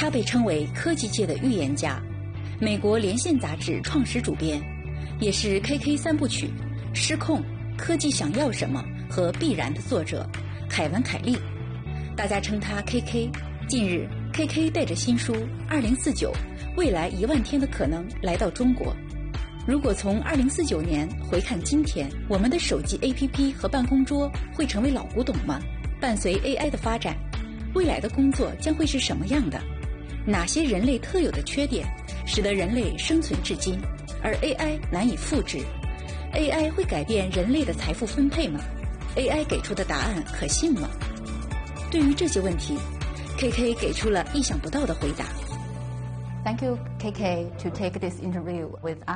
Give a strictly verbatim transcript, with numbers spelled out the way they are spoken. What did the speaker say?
他被称为科技界的预言家，美国连线杂志创始主编，也是 K K 三部曲《失控》《科技想要什么》和《必然》的作者凯文·凯利，大家称他 K K。近日 K K 带着新书《二零四九未来一万天的可能》来到中国。如果从二零四九年回看今天，我们的手机 A P P 和办公桌会成为老古董吗？伴随 A I 的发展，未来的工作将会是什么样的？哪些人类特有的缺点使得人类生存至今，而 A I 难以复制？ A I 会改变人类的财富分配吗？ A I 给出的答案可信吗？对于这些问题， K K 给出了意想不到的回答。 Thank you, K K, to take this interview with us.